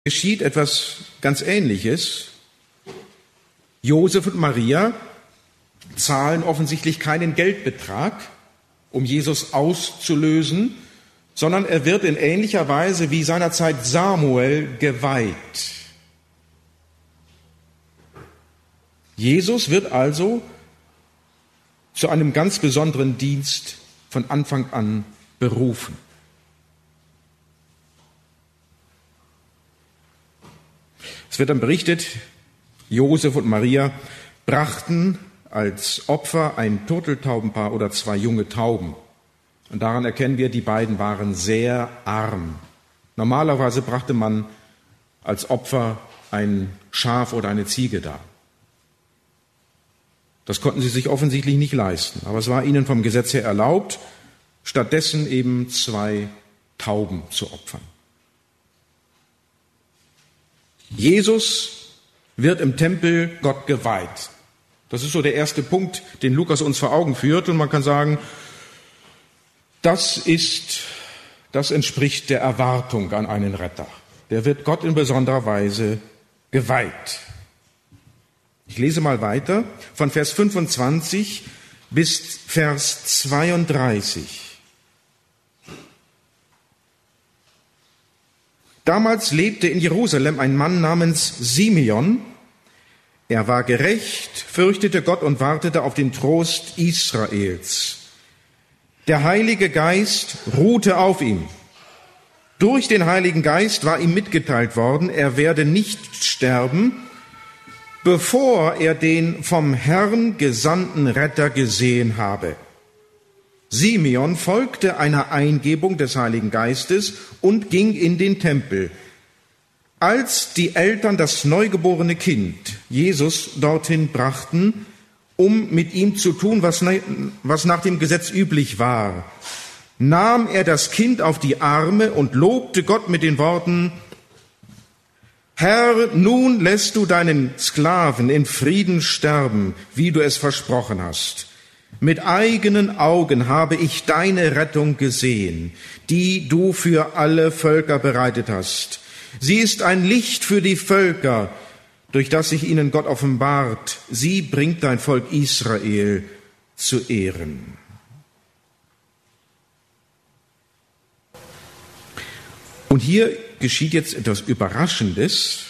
geschieht etwas ganz Ähnliches. Josef und Maria zahlen offensichtlich keinen Geldbetrag, um Jesus auszulösen, sondern er wird in ähnlicher Weise wie seinerzeit Samuel geweiht. Jesus wird also zu einem ganz besonderen Dienst von Anfang an berufen. Es wird dann berichtet, Josef und Maria brachten als Opfer ein Turteltaubenpaar oder 2 junge Tauben. Und daran erkennen wir, die beiden waren sehr arm. Normalerweise brachte man als Opfer ein Schaf oder eine Ziege dar. Das konnten sie sich offensichtlich nicht leisten, aber es war ihnen vom Gesetz her erlaubt, stattdessen eben 2 Tauben zu opfern. Jesus wird im Tempel Gott geweiht. Das ist so der erste Punkt, den Lukas uns vor Augen führt. Und man kann sagen, das entspricht der Erwartung an einen Retter. Der wird Gott in besonderer Weise geweiht. Ich lese mal weiter von Vers 25 bis Vers 32. Damals lebte in Jerusalem ein Mann namens Simeon. Er war gerecht, fürchtete Gott und wartete auf den Trost Israels. Der Heilige Geist ruhte auf ihm. Durch den Heiligen Geist war ihm mitgeteilt worden, er werde nicht sterben, bevor er den vom Herrn gesandten Retter gesehen habe. Simeon folgte einer Eingebung des Heiligen Geistes und ging in den Tempel. Als die Eltern das neugeborene Kind, Jesus, dorthin brachten, um mit ihm zu tun, was nach dem Gesetz üblich war, nahm er das Kind auf die Arme und lobte Gott mit den Worten: Herr, nun lässt du deinen Sklaven in Frieden sterben, wie du es versprochen hast. Mit eigenen Augen habe ich deine Rettung gesehen, die du für alle Völker bereitet hast. Sie ist ein Licht für die Völker, durch das sich ihnen Gott offenbart. Sie bringt dein Volk Israel zu Ehren. Und hier geschieht jetzt etwas Überraschendes.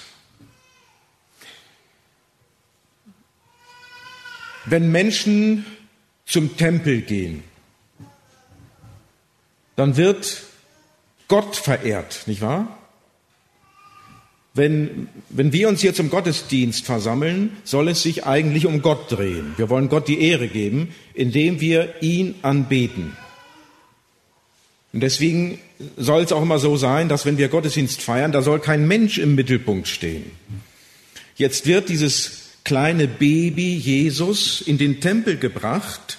Wenn Menschen zum Tempel gehen, dann wird Gott verehrt, nicht wahr? Wenn wir uns hier zum Gottesdienst versammeln, soll es sich eigentlich um Gott drehen. Wir wollen Gott die Ehre geben, indem wir ihn anbeten. Und deswegen soll es auch immer so sein, dass wenn wir Gottesdienst feiern, da soll kein Mensch im Mittelpunkt stehen. Jetzt wird dieses kleine Baby Jesus in den Tempel gebracht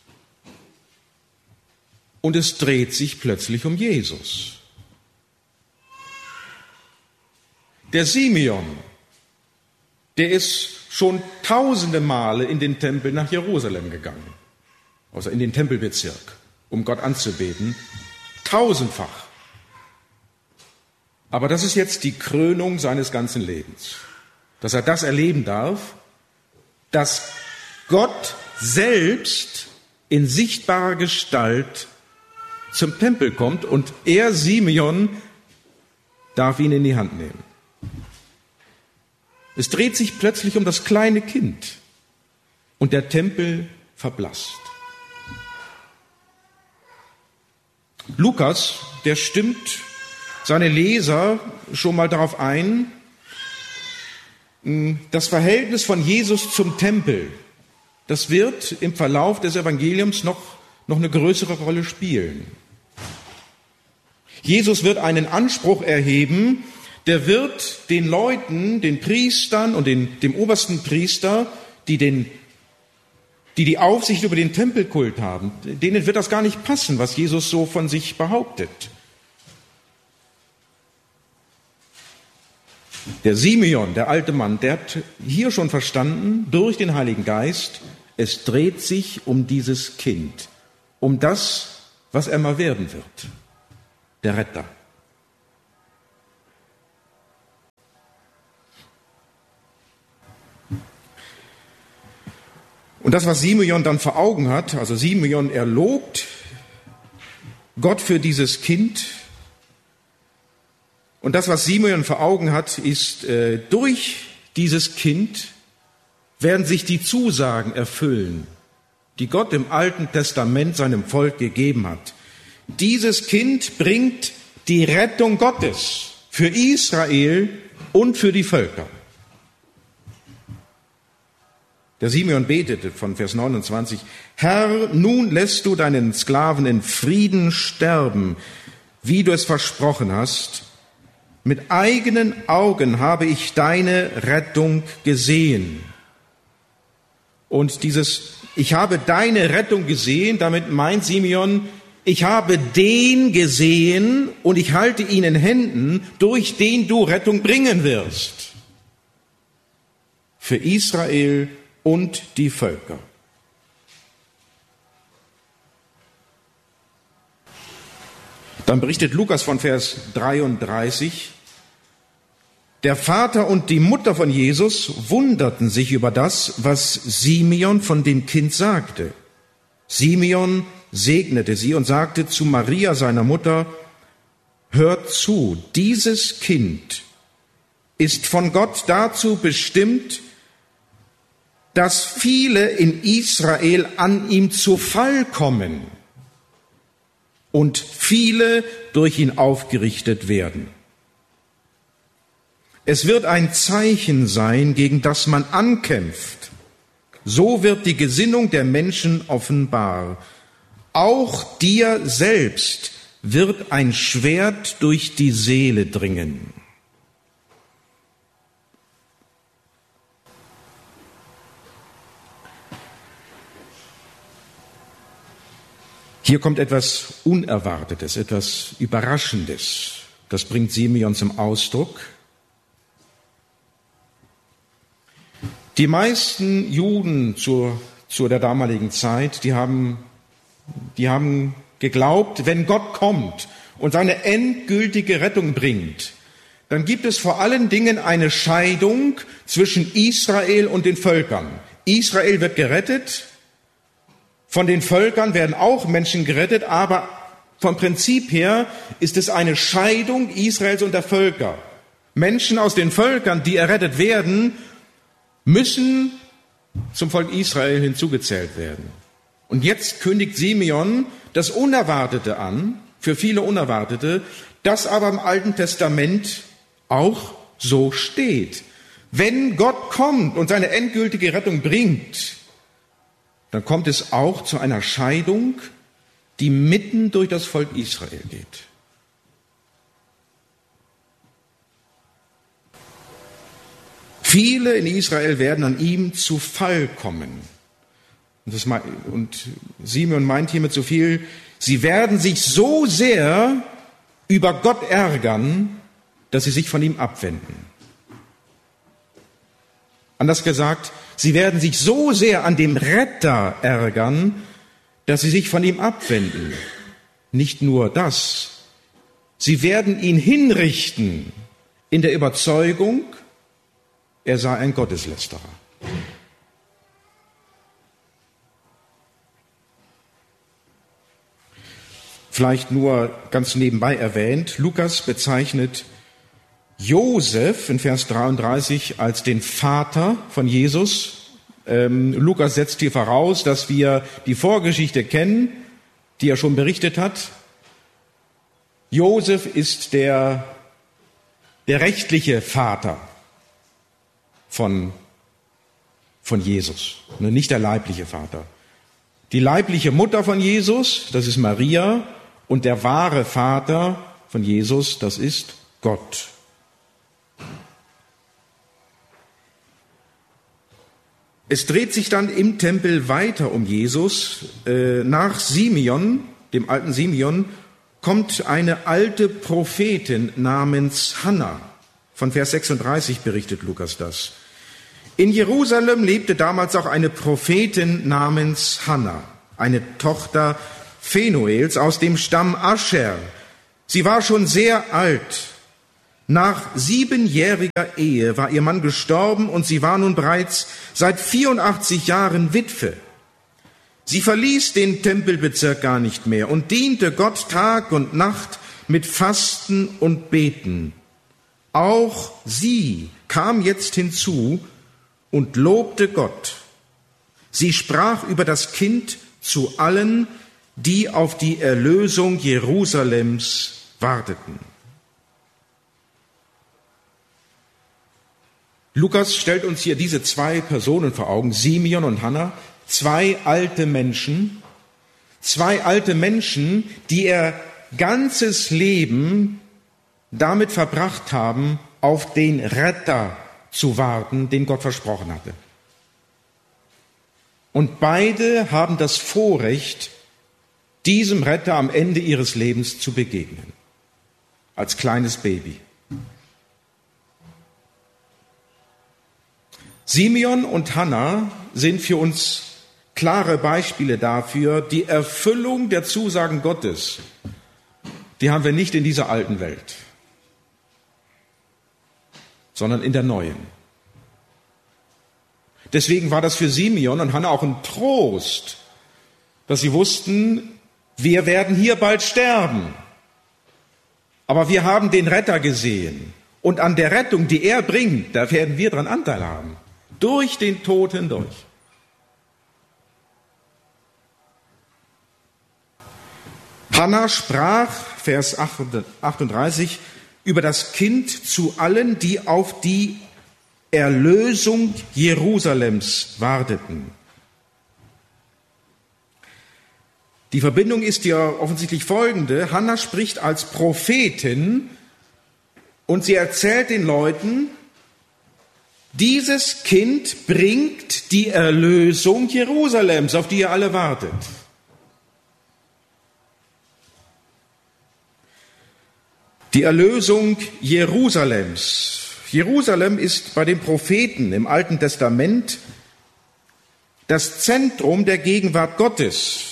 und es dreht sich plötzlich um Jesus. Der Simeon, der ist schon tausende Male in den Tempel nach Jerusalem gegangen, also in den Tempelbezirk, um Gott anzubeten, 1000-fach. Aber das ist jetzt die Krönung seines ganzen Lebens, dass er das erleben darf, dass Gott selbst in sichtbarer Gestalt zum Tempel kommt und er, Simeon, darf ihn in die Hand nehmen. Es dreht sich plötzlich um das kleine Kind und der Tempel verblasst. Lukas, der stimmt seine Leser schon mal darauf ein, das Verhältnis von Jesus zum Tempel, das wird im Verlauf des Evangeliums noch eine größere Rolle spielen. Jesus wird einen Anspruch erheben, der wird den Leuten, den Priestern und dem obersten Priester, die die Aufsicht über den Tempelkult haben, denen wird das gar nicht passen, was Jesus so von sich behauptet. Der Simeon, der alte Mann, der hat hier schon verstanden, durch den Heiligen Geist, es dreht sich um dieses Kind, um das, was er mal werden wird, der Retter. Und das, was Simeon dann vor Augen hat, also Simeon, er lobt Gott für dieses Kind. Und das, was Simeon vor Augen hat, ist, durch dieses Kind werden sich die Zusagen erfüllen, die Gott im Alten Testament seinem Volk gegeben hat. Dieses Kind bringt die Rettung Gottes für Israel und für die Völker. Der Simeon betete von Vers 29, Herr, nun lässt du deinen Sklaven in Frieden sterben, wie du es versprochen hast. Mit eigenen Augen habe ich deine Rettung gesehen. Und dieses, ich habe deine Rettung gesehen, damit meint Simeon, ich habe den gesehen und ich halte ihn in Händen, durch den du Rettung bringen wirst. Für Israel und die Völker. Dann berichtet Lukas von Vers 33, der Vater und die Mutter von Jesus wunderten sich über das, was Simeon von dem Kind sagte. Simeon segnete sie und sagte zu Maria, seiner Mutter, hört zu, dieses Kind ist von Gott dazu bestimmt, dass viele in Israel an ihm zu Fall kommen und viele durch ihn aufgerichtet werden. Es wird ein Zeichen sein, gegen das man ankämpft. So wird die Gesinnung der Menschen offenbar. Auch dir selbst wird ein Schwert durch die Seele dringen. Hier kommt etwas Unerwartetes, etwas Überraschendes. Das bringt Simeon zum Ausdruck. Die meisten Juden zu der damaligen Zeit, die haben geglaubt, wenn Gott kommt und seine endgültige Rettung bringt, dann gibt es vor allen Dingen eine Scheidung zwischen Israel und den Völkern. Israel wird gerettet, von den Völkern werden auch Menschen gerettet, aber vom Prinzip her ist es eine Scheidung Israels und der Völker. Menschen aus den Völkern, die errettet werden, müssen zum Volk Israel hinzugezählt werden. Und jetzt kündigt Simeon das Unerwartete an, für viele Unerwartete, das aber im Alten Testament auch so steht. Wenn Gott kommt und seine endgültige Rettung bringt, dann kommt es auch zu einer Scheidung, die mitten durch das Volk Israel geht. Viele in Israel werden an ihm zu Fall kommen. Und Simeon meint hiermit so viel, sie werden sich so sehr über Gott ärgern, dass sie sich von ihm abwenden. Anders gesagt, sie werden sich so sehr an dem Retter ärgern, dass sie sich von ihm abwenden. Nicht nur das, sie werden ihn hinrichten in der Überzeugung, er sei ein Gotteslästerer. Vielleicht nur ganz nebenbei erwähnt, Lukas bezeichnet Josef in Vers 33 als den Vater von Jesus. Lukas setzt hier voraus, dass wir die Vorgeschichte kennen, die er schon berichtet hat. Josef ist der rechtliche Vater von Jesus, nicht der leibliche Vater. Die leibliche Mutter von Jesus, das ist Maria, und der wahre Vater von Jesus, das ist Gott. Es dreht sich dann im Tempel weiter um Jesus. Nach Simeon, dem alten Simeon, kommt eine alte Prophetin namens Hannah. Von Vers 36 berichtet Lukas das. In Jerusalem lebte damals auch eine Prophetin namens Hannah, eine Tochter Phanuels aus dem Stamm Ascher. Sie war schon sehr alt. Nach 7-jähriger Ehe war ihr Mann gestorben und sie war nun bereits seit 84 Jahren Witwe. Sie verließ den Tempelbezirk gar nicht mehr und diente Gott Tag und Nacht mit Fasten und Beten. Auch sie kam jetzt hinzu und lobte Gott. Sie sprach über das Kind zu allen, die auf die Erlösung Jerusalems warteten. Lukas stellt uns hier diese zwei Personen vor Augen, Simeon und Hannah, zwei alte Menschen, die ihr ganzes Leben damit verbracht haben, auf den Retter zu warten, den Gott versprochen hatte. Und beide haben das Vorrecht, diesem Retter am Ende ihres Lebens zu begegnen, als kleines Baby. Simeon und Hannah sind für uns klare Beispiele dafür, die Erfüllung der Zusagen Gottes, die haben wir nicht in dieser alten Welt, sondern in der neuen. Deswegen war das für Simeon und Hannah auch ein Trost, dass sie wussten, wir werden hier bald sterben. Aber wir haben den Retter gesehen. Und an der Rettung, die er bringt, da werden wir dran Anteil haben. Durch den Tod hindurch. Hannah sprach, Vers 38, über das Kind zu allen, die auf die Erlösung Jerusalems warteten. Die Verbindung ist ja offensichtlich folgende. Hannah spricht als Prophetin und sie erzählt den Leuten, dieses Kind bringt die Erlösung Jerusalems, auf die ihr alle wartet. Die Erlösung Jerusalems. Jerusalem ist bei den Propheten im Alten Testament das Zentrum der Gegenwart Gottes.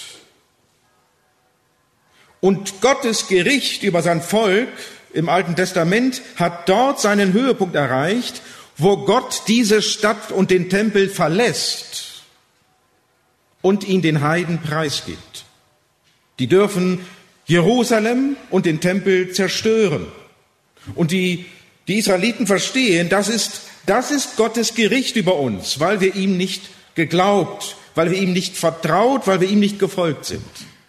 Und Gottes Gericht über sein Volk im Alten Testament hat dort seinen Höhepunkt erreicht, wo Gott diese Stadt und den Tempel verlässt und ihn den Heiden preisgibt. Die dürfen Jerusalem und den Tempel zerstören. Und die Israeliten verstehen, das ist Gottes Gericht über uns, weil wir ihm nicht geglaubt, weil wir ihm nicht vertraut, weil wir ihm nicht gefolgt sind.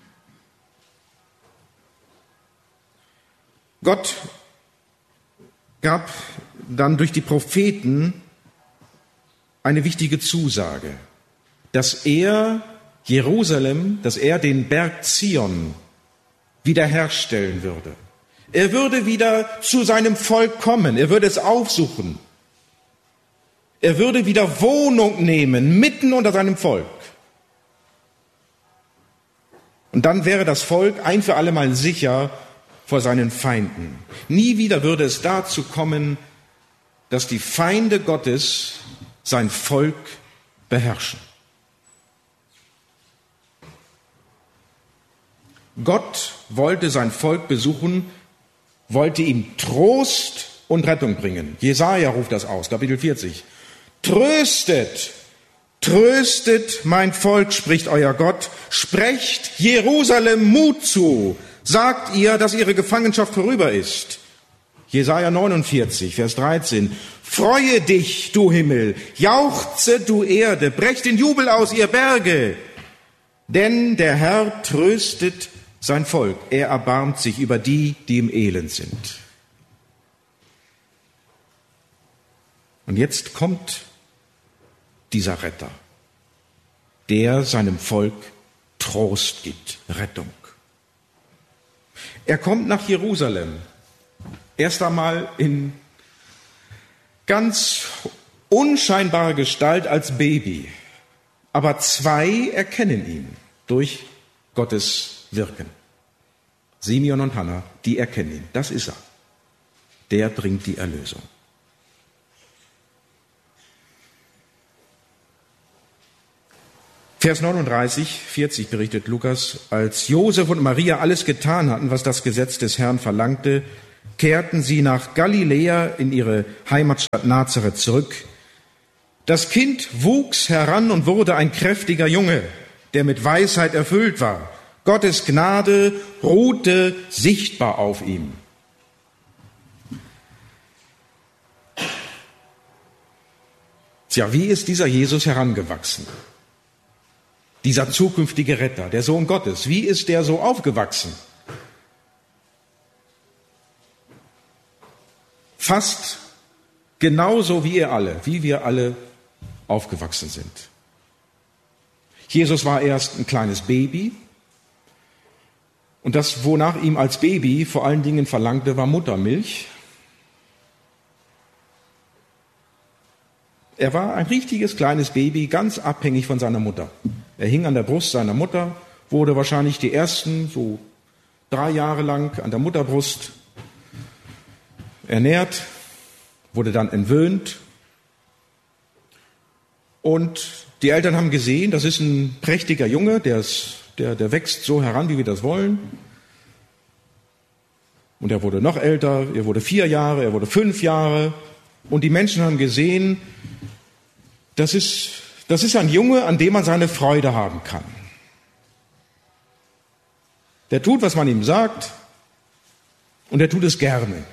Gott gab dann durch die Propheten eine wichtige Zusage, dass er Jerusalem, dass er den Berg Zion wiederherstellen würde. Er würde wieder zu seinem Volk kommen, er würde es aufsuchen. Er würde wieder Wohnung nehmen, mitten unter seinem Volk. Und dann wäre das Volk ein für alle Mal sicher vor seinen Feinden. Nie wieder würde es dazu kommen, dass die Feinde Gottes sein Volk beherrschen. Gott wollte sein Volk besuchen, wollte ihm Trost und Rettung bringen. Jesaja ruft das aus, Kapitel 40. Tröstet, tröstet mein Volk, spricht euer Gott. Sprecht Jerusalem Mut zu. Sagt ihr, dass ihre Gefangenschaft vorüber ist. Jesaja 49, Vers 13. Freue dich, du Himmel, jauchze, du Erde, brecht in Jubel aus, ihr Berge. Denn der Herr tröstet sein Volk. Er erbarmt sich über die, die im Elend sind. Und jetzt kommt dieser Retter, der seinem Volk Trost gibt, Rettung. Er kommt nach Jerusalem, erst einmal in ganz unscheinbarer Gestalt als Baby. Aber zwei erkennen ihn durch Gottes Wirken. Simeon und Hannah, die erkennen ihn. Das ist er. Der bringt die Erlösung. Vers 39, 40 berichtet Lukas, als Josef und Maria alles getan hatten, was das Gesetz des Herrn verlangte, kehrten sie nach Galiläa in ihre Heimatstadt Nazareth zurück. Das Kind wuchs heran und wurde ein kräftiger Junge. der mit Weisheit erfüllt war. Gottes Gnade ruhte sichtbar auf ihm. Tja, wie ist dieser Jesus herangewachsen? Dieser zukünftige Retter, der Sohn Gottes, wie ist der so aufgewachsen? Fast genauso wie wir alle aufgewachsen sind. Jesus war erst ein kleines Baby und das, wonach ihm als Baby vor allen Dingen verlangte, war Muttermilch. Er war ein richtiges kleines Baby, ganz abhängig von seiner Mutter. Er hing an der Brust seiner Mutter, wurde wahrscheinlich die ersten so 3 Jahre lang an der Mutterbrust ernährt, wurde dann entwöhnt. Und die Eltern haben gesehen, das ist ein prächtiger Junge, der wächst so heran, wie wir das wollen. Und er wurde noch älter, er wurde 4 Jahre, er wurde 5 Jahre. Und die Menschen haben gesehen, das ist ein Junge, an dem man seine Freude haben kann. Der tut, was man ihm sagt, und er tut es gerne.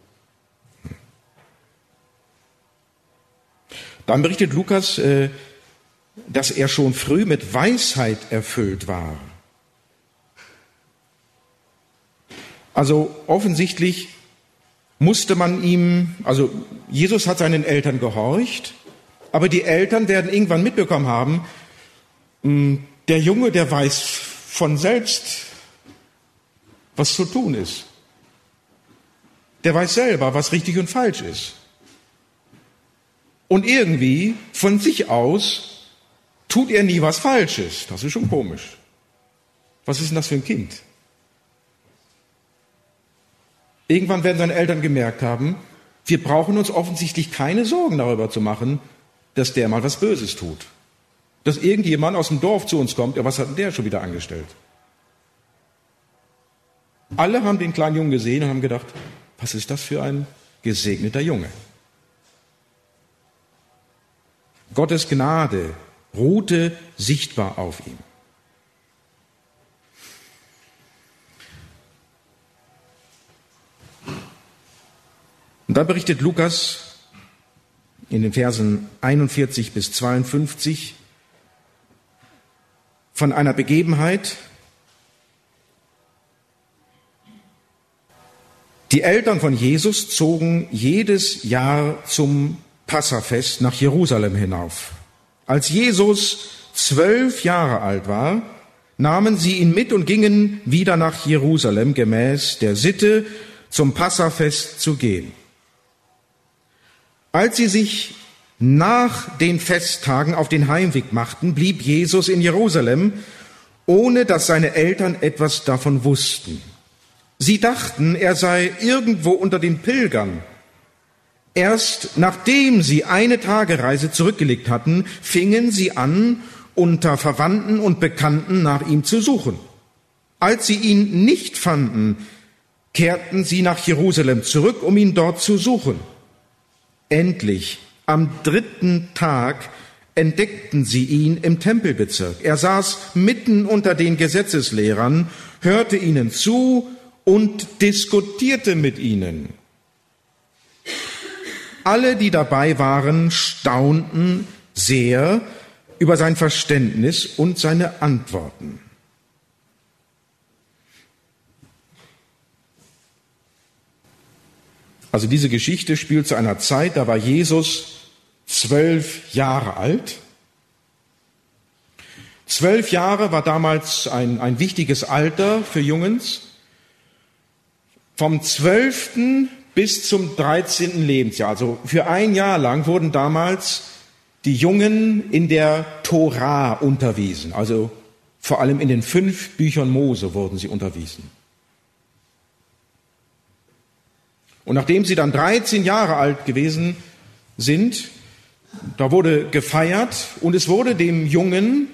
Dann berichtet Lukas, dass er schon früh mit Weisheit erfüllt war. Also offensichtlich musste man ihm, also Jesus hat seinen Eltern gehorcht, aber die Eltern werden irgendwann mitbekommen haben, der Junge, der weiß von selbst, was zu tun ist. Der weiß selber, was richtig und falsch ist. Und irgendwie, von sich aus, tut er nie was Falsches. Das ist schon komisch. Was ist denn das für ein Kind? Irgendwann werden seine Eltern gemerkt haben, wir brauchen uns offensichtlich keine Sorgen darüber zu machen, dass der mal was Böses tut. Dass irgendjemand aus dem Dorf zu uns kommt, ja, was hat denn der schon wieder angestellt? Alle haben den kleinen Jungen gesehen und haben gedacht, was ist das für ein gesegneter Junge? Gottes Gnade ruhte sichtbar auf ihm. Und da berichtet Lukas in den Versen 41 bis 52 von einer Begebenheit. Die Eltern von Jesus zogen jedes Jahr zum Passafest nach Jerusalem hinauf. Als Jesus 12 Jahre alt war, nahmen sie ihn mit und gingen wieder nach Jerusalem gemäß der Sitte, zum Passafest zu gehen. Als sie sich nach den Festtagen auf den Heimweg machten, blieb Jesus in Jerusalem, ohne dass seine Eltern etwas davon wussten. Sie dachten, er sei irgendwo unter den Pilgern. Erst nachdem sie eine Tagereise zurückgelegt hatten, fingen sie an, unter Verwandten und Bekannten nach ihm zu suchen. Als sie ihn nicht fanden, kehrten sie nach Jerusalem zurück, um ihn dort zu suchen. Endlich, am 3. Tag, entdeckten sie ihn im Tempelbezirk. Er saß mitten unter den Gesetzeslehrern, hörte ihnen zu und diskutierte mit ihnen. Alle, die dabei waren, staunten sehr über sein Verständnis und seine Antworten. Also diese Geschichte spielt zu einer Zeit, da war Jesus 12 Jahre alt. 12 Jahre war damals ein wichtiges Alter für Jungens. Vom 12. bis zum 13. Lebensjahr, also für ein Jahr lang, wurden damals die Jungen in der Tora unterwiesen. Also vor allem in den 5 Büchern Mose wurden sie unterwiesen. Und nachdem sie dann 13 Jahre alt gewesen sind, da wurde gefeiert und es wurde dem Jungen,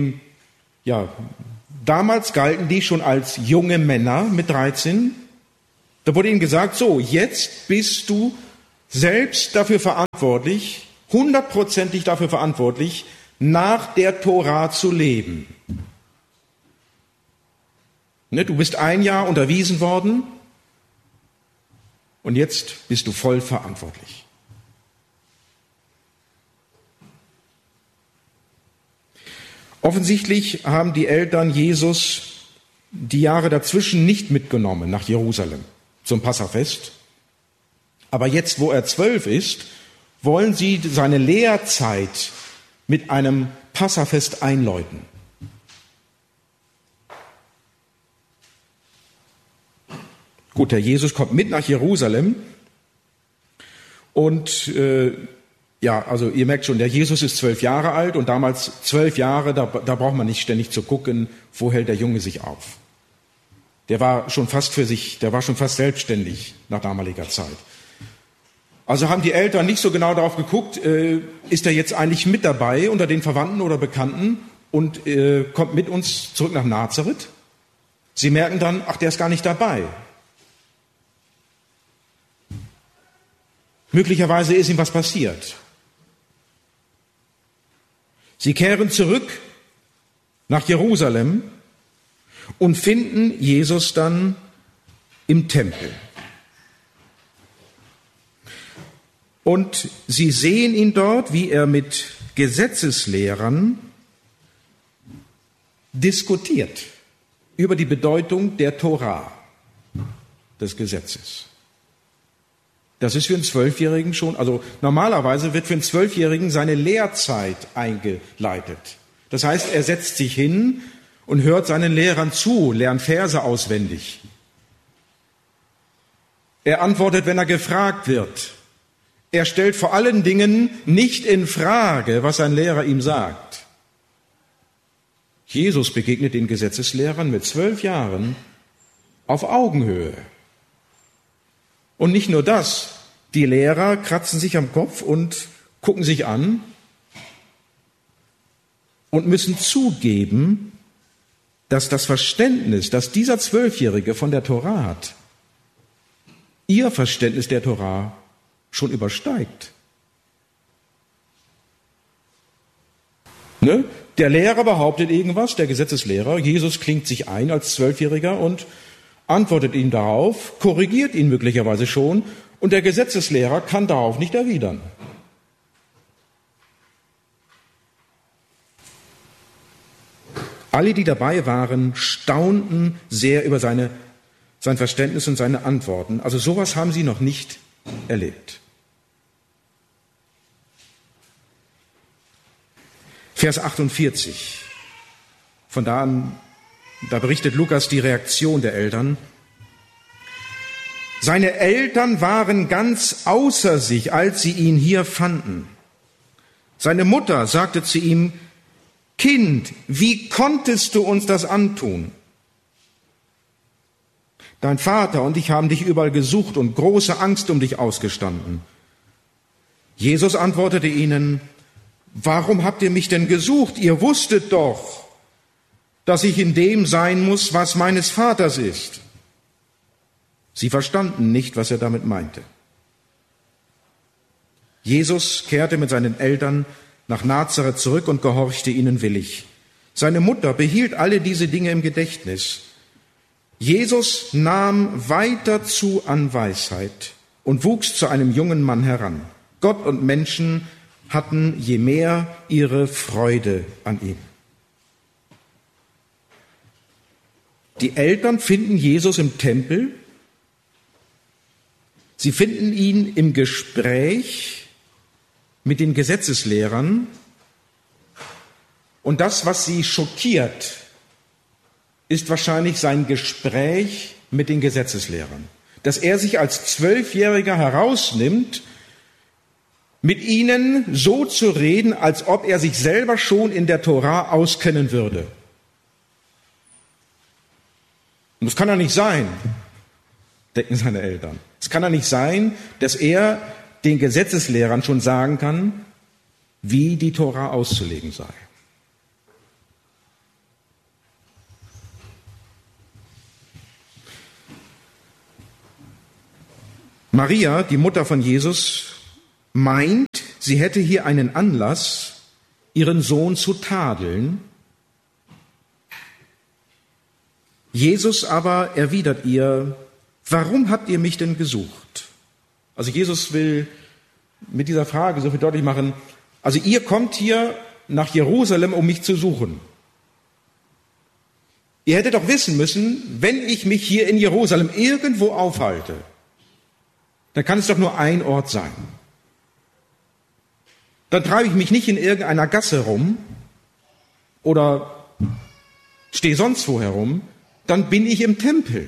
damals galten die schon als junge Männer mit 13, da wurde ihnen gesagt, so, jetzt bist du selbst dafür verantwortlich, 100%ig dafür verantwortlich, nach der Tora zu leben. Ne, du bist ein Jahr unterwiesen worden und jetzt bist du voll verantwortlich. Offensichtlich haben die Eltern Jesus die Jahre dazwischen nicht mitgenommen nach Jerusalem zum Passafest. Aber jetzt, wo er 12 ist, wollen sie seine Lehrzeit mit einem Passafest einläuten. Gut, der Jesus kommt mit nach Jerusalem und also ihr merkt schon, der Jesus ist 12 Jahre alt und damals 12 Jahre, da braucht man nicht ständig zu gucken, wo hält der Junge sich auf. Der war schon fast selbstständig nach damaliger Zeit. Also haben die Eltern nicht so genau darauf geguckt, ist er jetzt eigentlich mit dabei unter den Verwandten oder Bekannten und kommt mit uns zurück nach Nazareth? Sie merken dann, ach, der ist gar nicht dabei. Möglicherweise ist ihm was passiert. Sie kehren zurück nach Jerusalem und finden Jesus dann im Tempel. Und sie sehen ihn dort, wie er mit Gesetzeslehrern diskutiert über die Bedeutung der Tora, des Gesetzes. Das ist für einen 12-Jährigen schon, also normalerweise wird für einen 12-Jährigen seine Lehrzeit eingeleitet. Das heißt, er setzt sich hin und hört seinen Lehrern zu, lernt Verse auswendig. Er antwortet, wenn er gefragt wird. Er stellt vor allen Dingen nicht in Frage, was sein Lehrer ihm sagt. Jesus begegnet den Gesetzeslehrern mit 12 Jahren auf Augenhöhe. Und nicht nur das, die Lehrer kratzen sich am Kopf und gucken sich an und müssen zugeben, dass das Verständnis, das dieser 12-Jährige von der Tora hat, ihr Verständnis der Tora schon übersteigt. Ne? Der Lehrer behauptet irgendwas, der Gesetzeslehrer, Jesus klingt sich ein als 12-Jähriger und antwortet ihm darauf, korrigiert ihn möglicherweise schon und der Gesetzeslehrer kann darauf nicht erwidern. Alle, die dabei waren, staunten sehr über sein Verständnis und seine Antworten. Also sowas haben sie noch nicht erlebt. Vers 48. Von da an, da berichtet Lukas die Reaktion der Eltern. Seine Eltern waren ganz außer sich, als sie ihn hier fanden. Seine Mutter sagte zu ihm, Kind, wie konntest du uns das antun? Dein Vater und ich haben dich überall gesucht und große Angst um dich ausgestanden. Jesus antwortete ihnen, warum habt ihr mich denn gesucht? Ihr wusstet doch, dass ich in dem sein muss, was meines Vaters ist. Sie verstanden nicht, was er damit meinte. Jesus kehrte mit seinen Eltern nach Nazareth zurück und gehorchte ihnen willig. Seine Mutter behielt alle diese Dinge im Gedächtnis. Jesus nahm weiter zu an Weisheit und wuchs zu einem jungen Mann heran. Gott und Menschen hatten je mehr ihre Freude an ihm. Die Eltern finden Jesus im Tempel. Sie finden ihn im Gespräch mit den Gesetzeslehrern. Und das, was sie schockiert, ist wahrscheinlich sein Gespräch mit den Gesetzeslehrern. Dass er sich als 12-Jähriger herausnimmt, mit ihnen so zu reden, als ob er sich selber schon in der Tora auskennen würde. Und das kann ja nicht sein, denken seine Eltern. Es kann ja nicht sein, dass er den Gesetzeslehrern schon sagen kann, wie die Tora auszulegen sei. Maria, die Mutter von Jesus, meint, sie hätte hier einen Anlass, ihren Sohn zu tadeln. Jesus aber erwidert ihr: Warum habt ihr mich denn gesucht? Also Jesus will mit dieser Frage so viel deutlich machen, also ihr kommt hier nach Jerusalem, um mich zu suchen. Ihr hättet doch wissen müssen, wenn ich mich hier in Jerusalem irgendwo aufhalte, dann kann es doch nur ein Ort sein. Dann treibe ich mich nicht in irgendeiner Gasse rum oder stehe sonst wo herum, dann bin ich im Tempel.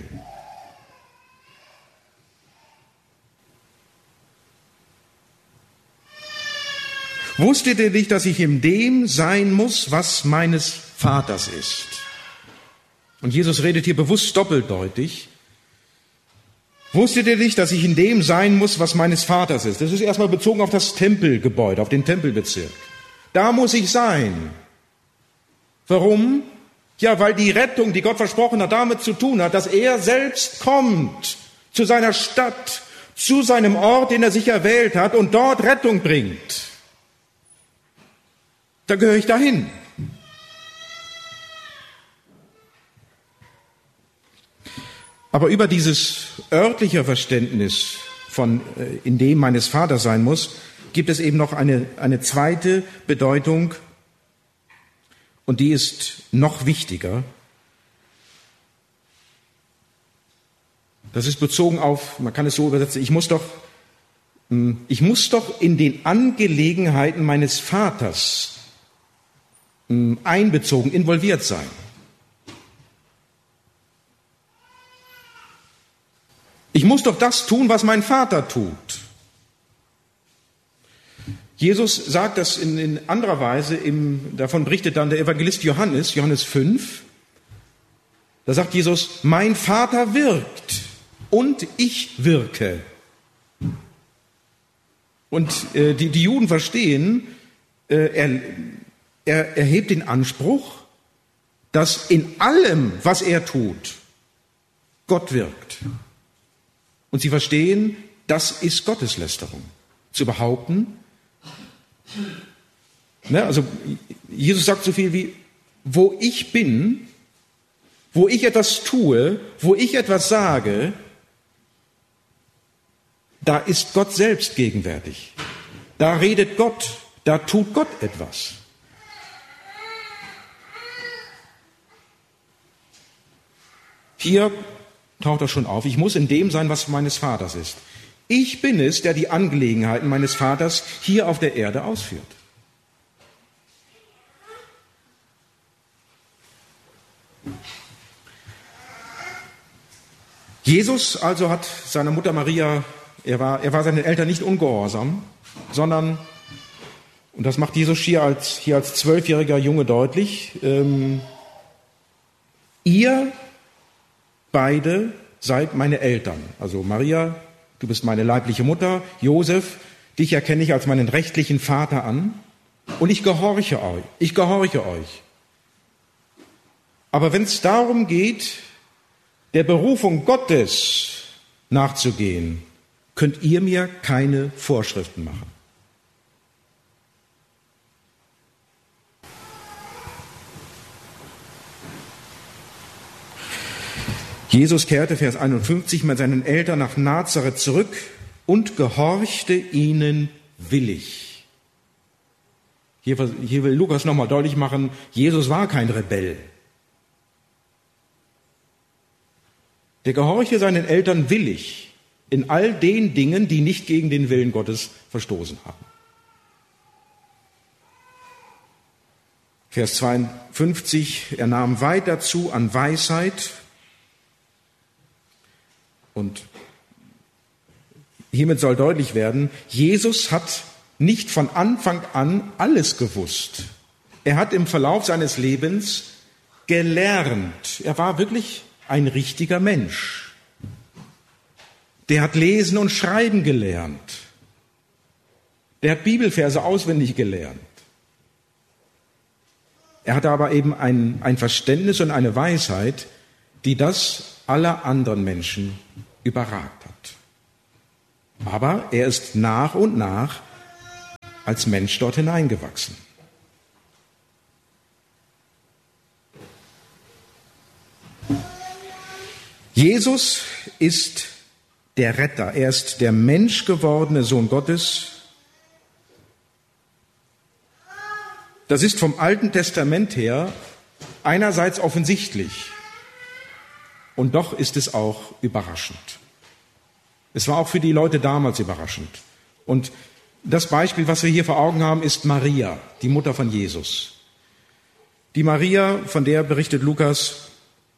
Wusstet ihr nicht, dass ich in dem sein muss, was meines Vaters ist? Und Jesus redet hier bewusst doppeldeutig. Wusstet ihr nicht, dass ich in dem sein muss, was meines Vaters ist? Das ist erstmal bezogen auf das Tempelgebäude, auf den Tempelbezirk. Da muss ich sein. Warum? Ja, weil die Rettung, die Gott versprochen hat, damit zu tun hat, dass er selbst kommt zu seiner Stadt, zu seinem Ort, den er sich erwählt hat und dort Rettung bringt. Da gehöre ich dahin. Aber über dieses örtliche Verständnis von in dem meines Vaters sein muss, gibt es eben noch eine zweite Bedeutung, und die ist noch wichtiger. Das ist bezogen auf, man kann es so übersetzen, ich muss doch in den Angelegenheiten meines Vaters einbezogen, involviert sein. Ich muss doch das tun, was mein Vater tut. Jesus sagt das in anderer Weise, davon berichtet dann der Evangelist Johannes 5. Da sagt Jesus, mein Vater wirkt und ich wirke. Und die Juden verstehen, er erhebt den Anspruch, dass in allem, was er tut, Gott wirkt. Und sie verstehen, das ist Gotteslästerung. Zu behaupten, also Jesus sagt so viel wie, wo ich bin, wo ich etwas tue, wo ich etwas sage, da ist Gott selbst gegenwärtig. Da redet Gott, da tut Gott etwas. Hier taucht das schon auf. Ich muss in dem sein, was meines Vaters ist. Ich bin es, der die Angelegenheiten meines Vaters hier auf der Erde ausführt. Jesus also hat seiner Mutter Maria, er war seinen Eltern nicht ungehorsam, sondern, und das macht Jesus hier als 12-jähriger Junge deutlich, ihr beide seid meine Eltern. Also Maria, du bist meine leibliche Mutter. Josef, dich erkenne ich als meinen rechtlichen Vater an. Und ich gehorche euch. Aber wenn es darum geht, der Berufung Gottes nachzugehen, könnt ihr mir keine Vorschriften machen. Jesus kehrte, Vers 51, mit seinen Eltern nach Nazareth zurück und gehorchte ihnen willig. Hier will Lukas nochmal deutlich machen, Jesus war kein Rebell. Der gehorchte seinen Eltern willig in all den Dingen, die nicht gegen den Willen Gottes verstoßen haben. Vers 52, er nahm weiter zu an Weisheit. Und hiermit soll deutlich werden, Jesus hat nicht von Anfang an alles gewusst. Er hat im Verlauf seines Lebens gelernt. Er war wirklich ein richtiger Mensch. Der hat Lesen und Schreiben gelernt. Der hat Bibelverse auswendig gelernt. Er hatte aber eben ein Verständnis und eine Weisheit, die das aller anderen Menschen überragt hat. Aber er ist nach und nach als Mensch dort hineingewachsen. Jesus ist der Retter. Er ist der menschgewordene Sohn Gottes. Das ist vom Alten Testament her einerseits offensichtlich und doch ist es auch überraschend. Es war auch für die Leute damals überraschend. Und das Beispiel, was wir hier vor Augen haben, ist Maria, die Mutter von Jesus. Die Maria, von der berichtet Lukas,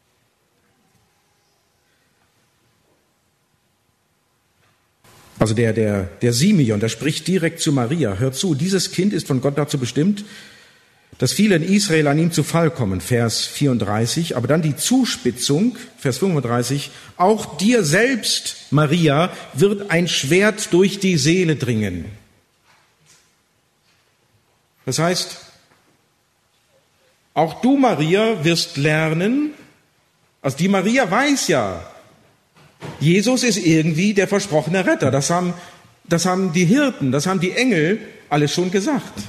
also der Simeon, der spricht direkt zu Maria. Hört zu, dieses Kind ist von Gott dazu bestimmt, dass viele in Israel an ihm zu Fall kommen, Vers 34. Aber dann die Zuspitzung, Vers 35. Auch dir selbst, Maria, wird ein Schwert durch die Seele dringen. Das heißt, auch du, Maria, wirst lernen, also die Maria weiß ja, Jesus ist irgendwie der versprochene Retter. Das haben die Hirten, das haben die Engel alles schon gesagt.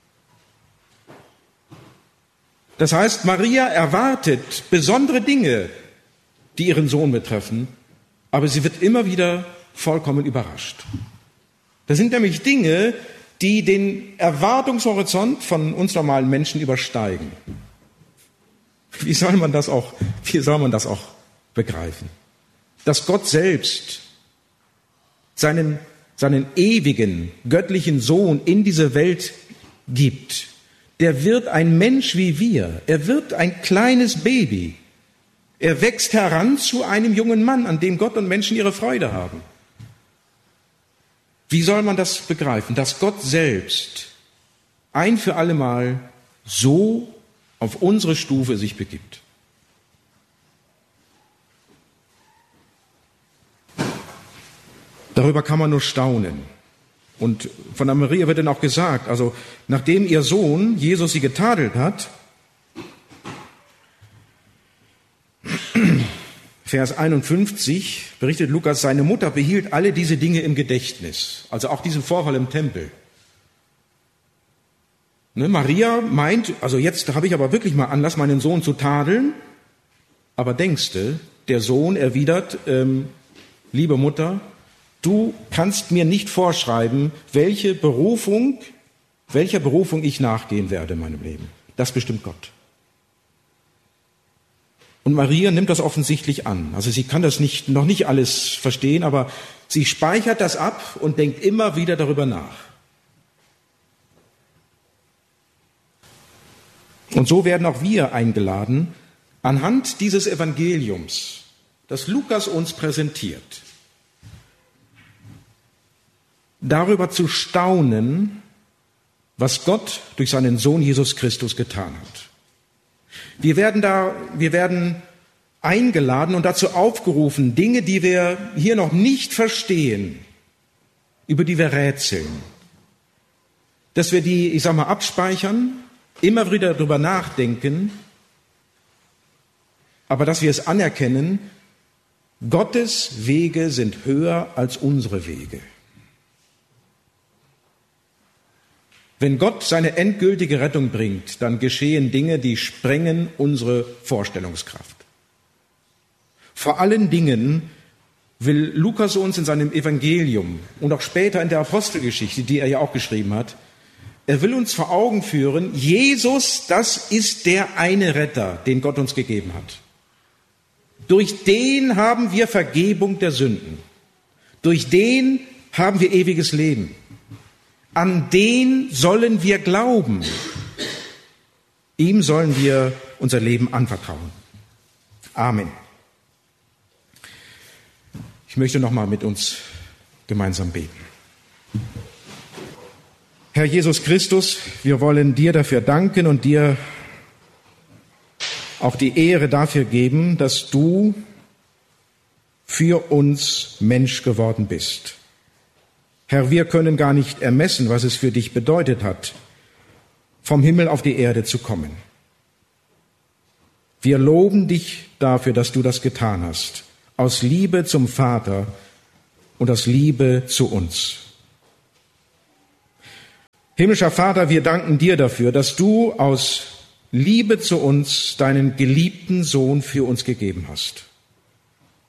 Das heißt, Maria erwartet besondere Dinge, die ihren Sohn betreffen, aber sie wird immer wieder vollkommen überrascht. Das sind nämlich Dinge, die den Erwartungshorizont von uns normalen Menschen übersteigen. Wie soll man das auch begreifen? Dass Gott selbst seinen ewigen, göttlichen Sohn in diese Welt gibt. Der wird ein Mensch wie wir. Er wird ein kleines Baby. Er wächst heran zu einem jungen Mann, an dem Gott und Menschen ihre Freude haben. Wie soll man das begreifen? Dass Gott selbst ein für allemal so auf unsere Stufe sich begibt. Darüber kann man nur staunen. Und von der Maria wird dann auch gesagt, also nachdem ihr Sohn Jesus sie getadelt hat, Vers 51 berichtet Lukas, seine Mutter behielt alle diese Dinge im Gedächtnis, also auch diesen Vorfall im Tempel. Maria meint, also jetzt habe ich aber wirklich mal Anlass, meinen Sohn zu tadeln, aber denkste, der Sohn erwidert, liebe Mutter, du kannst mir nicht vorschreiben, welcher Berufung ich nachgehen werde in meinem Leben. Das bestimmt Gott. Und Maria nimmt das offensichtlich an. Also sie kann das noch nicht alles verstehen, aber sie speichert das ab und denkt immer wieder darüber nach. Und so werden auch wir eingeladen, anhand dieses Evangeliums, das Lukas uns präsentiert, darüber zu staunen, was Gott durch seinen Sohn Jesus Christus getan hat. Wir werden eingeladen und dazu aufgerufen, Dinge, die wir hier noch nicht verstehen, über die wir rätseln, dass wir die, abspeichern, immer wieder darüber nachdenken, aber dass wir es anerkennen, Gottes Wege sind höher als unsere Wege. Wenn Gott seine endgültige Rettung bringt, dann geschehen Dinge, die sprengen unsere Vorstellungskraft. Vor allen Dingen will Lukas uns in seinem Evangelium und auch später in der Apostelgeschichte, die er ja auch geschrieben hat, er will uns vor Augen führen, Jesus, das ist der eine Retter, den Gott uns gegeben hat. Durch den haben wir Vergebung der Sünden. Durch den haben wir ewiges Leben. An den sollen wir glauben. Ihm sollen wir unser Leben anvertrauen. Amen. Ich möchte noch mal mit uns gemeinsam beten. Herr Jesus Christus, wir wollen dir dafür danken und dir auch die Ehre dafür geben, dass du für uns Mensch geworden bist. Herr, wir können gar nicht ermessen, was es für dich bedeutet hat, vom Himmel auf die Erde zu kommen. Wir loben dich dafür, dass du das getan hast, aus Liebe zum Vater und aus Liebe zu uns. Himmlischer Vater, wir danken dir dafür, dass du aus Liebe zu uns deinen geliebten Sohn für uns gegeben hast.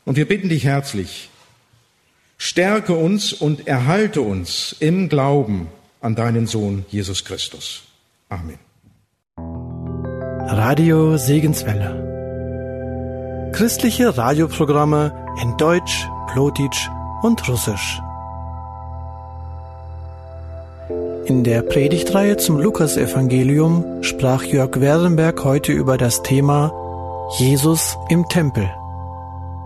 Und wir bitten dich herzlich, stärke uns und erhalte uns im Glauben an deinen Sohn Jesus Christus. Amen. Radio Segenswelle. Christliche Radioprogramme in Deutsch, Plotitsch und Russisch. In der Predigtreihe zum Lukasevangelium sprach Jörg Werdenberg heute über das Thema Jesus im Tempel.